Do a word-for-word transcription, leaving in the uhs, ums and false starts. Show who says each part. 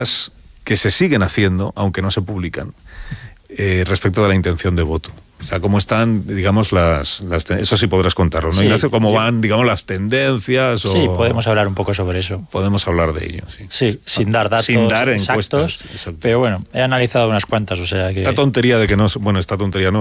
Speaker 1: que se siguen haciendo, aunque no se publican, eh, respecto de la intención de voto. O sea, cómo están, digamos, las, las eso sí podrás contarlo, ¿no,
Speaker 2: sí,
Speaker 1: Ignacio? Cómo
Speaker 2: yo...
Speaker 1: van, digamos, las tendencias.
Speaker 2: Sí,
Speaker 1: o...
Speaker 2: podemos hablar un poco sobre eso.
Speaker 1: Podemos hablar de ello, sí.
Speaker 2: Sí, sin dar datos
Speaker 1: sin dar
Speaker 2: exactos,
Speaker 1: encuestas,
Speaker 2: pero bueno, he analizado unas cuantas, o sea que...
Speaker 1: Esta tontería de que no, bueno, esta tontería no,